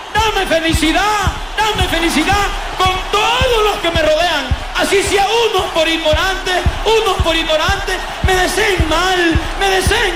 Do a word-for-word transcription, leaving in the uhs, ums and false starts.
dame felicidad, dame felicidad con todos los que me rodean. Así sea unos por ignorantes, unos por ignorantes, me deseen mal, me deseen